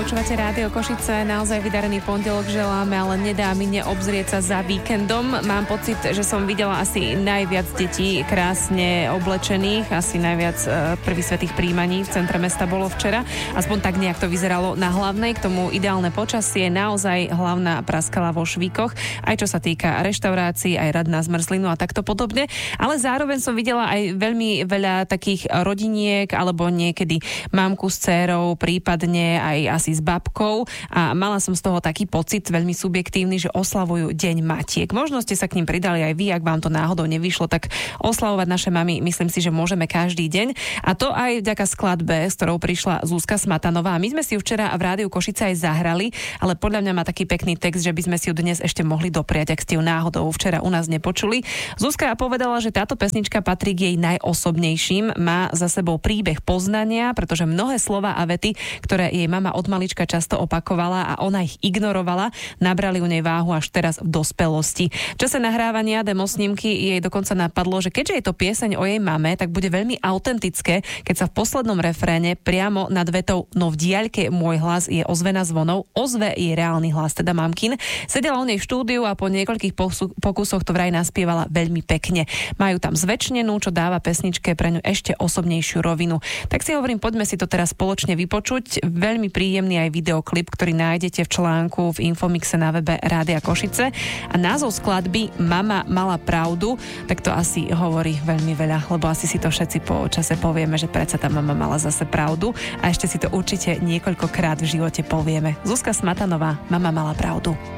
Počúvate Rádio Košice, naozaj vydarený pondelok želáme, ale nedá mi neobzrieť sa za víkendom. Mám pocit, že som videla asi najviac detí krásne oblečených, asi najviac prvých svätých príjmaní v centre mesta bolo včera. Aspoň tak nejak to vyzeralo na Hlavnej, k tomu ideálne počasie, naozaj hlavná praskala vo švíkoch, aj čo sa týka reštaurácií, aj rad na zmrzlinu a takto podobne. Ale zároveň som videla aj veľmi veľa takých rodiniek, alebo niekedy mamku s dcérou, prípadne aj asi s babkou a mala som z toho taký pocit veľmi subjektívny, že oslavujú Deň matiek. Možno ste sa k ním pridali aj vy, ak vám to náhodou nevyšlo, tak oslavovať naše mamy, myslím si, že môžeme každý deň. A to aj vďaka skladbe, s ktorou prišla Zuzka Smatanová. My sme si ju včera v Rádiu Košice aj zahrali, ale podľa mňa má taký pekný text, že by sme si ju dnes ešte mohli dopriať, ak ste ju náhodou včera u nás nepočuli. Zuzka povedala, že táto pesnička patrí k jej najosobnejším, má za sebou príbeh poznania, pretože mnohé slova a vety, ktoré jej mama od malička často opakovala a ona ich ignorovala, nabrali u nej váhu až teraz v dospelosti. V čase nahrávania demosnímky jej dokonca napadlo, že keďže je to pieseň o jej mame, tak bude veľmi autentické, keď sa v poslednom refréne priamo nad vetou "No v diaľke môj hlas je ozvena zvonov" ozve jej reálny hlas, teda mamkin. Sedela u nej v štúdiu a po niekoľkých pokusoch to vraj naspievala veľmi pekne. Majú tam zvečnenú, čo dáva pesničke pre ňu ešte osobnejšiu rovinu. Tak si hovorím, poďme si to teraz spoločne vypočuť. Veľmi príjemný aj videoklip, ktorý nájdete v článku v Infomixe na webe Rádia Košice. A názov skladby "Mama mala pravdu", tak to asi hovorí veľmi veľa, lebo asi si to všetci po čase povieme, že predsa tá mama mala zase pravdu a ešte si to určite niekoľkokrát v živote povieme. Zuzka Smatanová, "Mama mala pravdu".